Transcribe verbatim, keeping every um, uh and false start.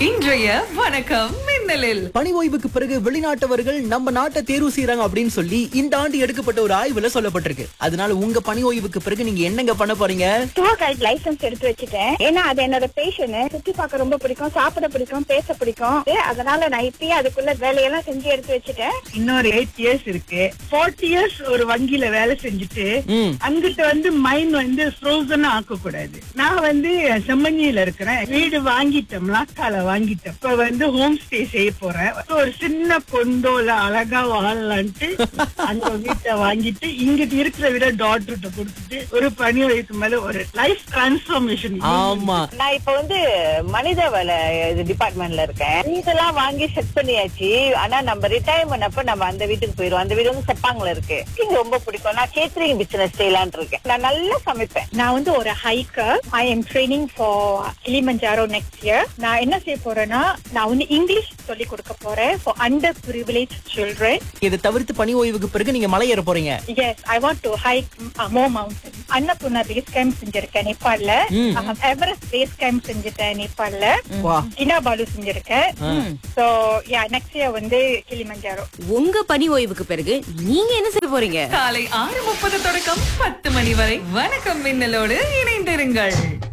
இன்றைய வணக்கம் மின்னலில் பணி ஓய்வுக்கு பிறகு வெளிநாட்டவர்கள் நம்ம நாட்டை தேர்வு செய்யறாங்க அப்படின்னு சொல்லி இந்த ஆண்டு எடுக்கப்பட்ட ஒரு ஆய்வுல சொல்லப்பட்டிருக்கு. அதனால உங்க பணி ஓய்வுக்கு பிறகு நீங்க என்னங்க பண்ண போறீங்க? டூர் கைட் லைசன்ஸ் எடுத்து வச்சுட்டேன். ஏன்னா அது என்னோட பேஷன். சுத்தி பார்க்க ரொம்ப பிடிக்கும், சாப்பிட பிடிக்கும், பேச பிடிக்கும். அதனால நான் இப்பயே அதுக்குள்ள வேலையெல்லாம் செஞ்சு எடுத்து வச்சுட்டேன். இன்னொரு எயிட் இயர்ஸ் இருக்கு. ஃபார்ட்டி இயர்ஸ் ஒரு வங்கியில வேலை செஞ்சுட்டு அங்கிட்ட வந்து மைண்ட் வந்து ஃப்ரோசன் ஆக்க கூடாது. நான் வந்து செம்மஞ்சியில இருக்கிறேன். வீடு வாங்கிட்டோம், லாக்கால வாங்கிட்டோம். இப்ப வந்து ஹோம் ஸ்டே செய்ய போறேன். ஒரு சின்ன கொண்டோல அழகா வாழலான்ட்டு அந்த வீட்டை வாங்கிட்டு இங்கிட்டு இருக்கிற விட டாக்டர்கிட்ட கொடுத்துட்டு ஒரு பணி வயசு மேல ஒரு லைஃப் டிரான்ஸ்பார்மேஷன். ஆமா, நான் இப்ப வந்து மனித வள டிபார்ட்மெண்ட்ல இருக்கேன். வீடெல்லாம் வாங்கி செட் பண்ணியாச்சு. ஆனா நம்ம ரிட்டையர்மெண்ட் அப்ப நம்ம அந்த வீட்டுக்கு போயிருவோம். அந்த வீடு வந்து செப்பாங்கல இருக்கு. எனக்கு ரொம்ப பிடிக்கும். நான் கேட்டரிங் பிசினஸ் செய்யலான் இருக்கேன். நான் நல்லா சமைப்பேன். நான் வந்து ஒரு hiker. I am training for Kilimanjaro next year. நான் என்ன செய்ய போறேன்னா, நான் வந்து இங்கிலீஷ் சொல்லி கொடுக்க போறேன் ஃபார் அண்டர் பிரிவிலேஜ் சில்ட்ரன். இதை தவிர்த்து பணி ஓய்வுக்கு பிறகு நீங்க மலை ஏற போறீங்க. Yes, I want to hike uh, more mountains. Annapurna base camp செஞ்சிருக்கேன் நேபாள்ல. எவரெஸ்ட் பேஸ் கேம்ப் செஞ்சுட்டேன் நேபாள்ல. கினாபாலு செஞ்சிருக்கேன். சோ யா நெக்ஸ்ட் இயர் வந்து கிளிமஞ்சாரோ. உங்க பணி ஓய்வுக்கு பிறகு நீங்க என்ன செய்ய போறீங்க? காலை ஆறு முப்பது தொடக்கம் பத்து மணி வரை வணக்கம் மின்னலோடு இணைந்திருங்கள்.